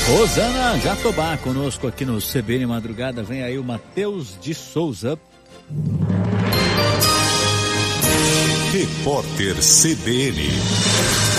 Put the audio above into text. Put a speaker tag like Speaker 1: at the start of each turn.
Speaker 1: Rosana Jatobá conosco aqui no CBN Madrugada. Vem aí o Matheus de Souza.
Speaker 2: Repórter CBN.